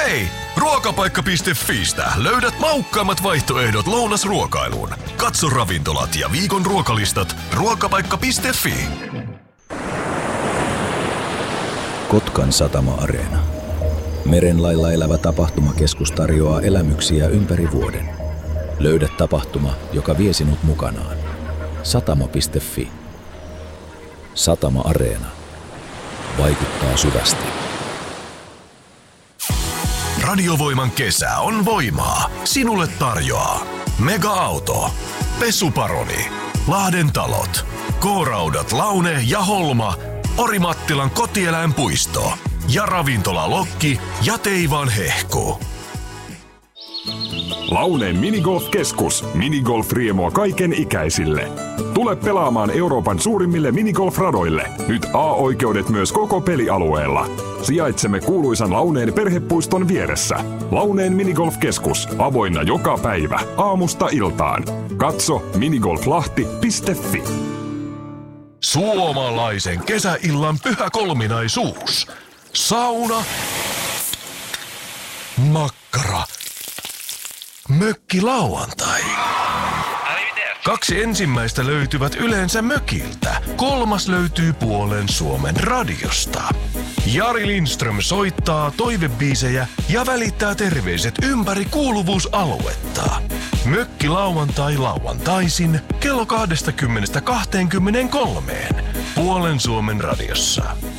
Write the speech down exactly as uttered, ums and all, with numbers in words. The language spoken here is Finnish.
Hei! Ruokapaikka piste fiistä löydät maukkaimmat vaihtoehdot lounasruokailuun. Katso ravintolat ja viikon ruokalistat ruokapaikka piste fi. Kotkan satama-areena. Merenlailla elävä tapahtumakeskus tarjoaa elämyksiä ympäri vuoden. Löydä tapahtuma, joka vie sinut mukanaan. satama piste fi. Satama-areena. Vaikuttaa syvästi. Radiovoiman kesä on voimaa. Sinulle tarjoaa Mega-auto, Pesuparoni, Lahden talot, K-raudat Laune ja Holma, Orimattilan kotieläinpuisto ja ravintola Lokki ja Teivaan hehku. Launeen minigolf-keskus. Minigolf-riemua kaiken ikäisille. Tule pelaamaan Euroopan suurimmille minigolf-radoille. Nyt A-oikeudet myös koko pelialueella. Sijaitsemme kuuluisan Launeen perhepuiston vieressä. Launeen minigolf-keskus. Avoinna joka päivä. Aamusta iltaan. Katso minigolflahti piste fi. Suomalaisen kesäillan pyhä kolminaisuus. Sauna. Makkara. Mökkilauantai. Kaksi ensimmäistä löytyvät yleensä mökiltä. Kolmas löytyy puolen Suomen radiosta. Jari Lindström soittaa toivebiisejä ja välittää terveiset ympäri kuuluvuusaluetta. Mökkilauantai lauantaisin kello kaksikymmentä kaksikymmentäkolme puolen Suomen radiossa.